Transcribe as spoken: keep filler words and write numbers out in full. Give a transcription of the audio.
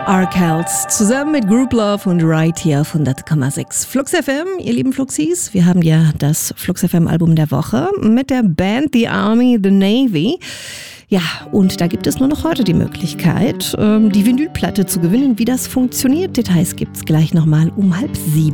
Arkells zusammen mit Group Love und Right hier auf hundert Komma sechs Flux F M, ihr lieben Fluxis. Wir haben ja das Flux F M Album der Woche mit der Band The Army, The Navy. Ja, und da gibt es nur noch heute die Möglichkeit, die Vinylplatte zu gewinnen. Wie das funktioniert, Details gibt's gleich nochmal um halb sieben.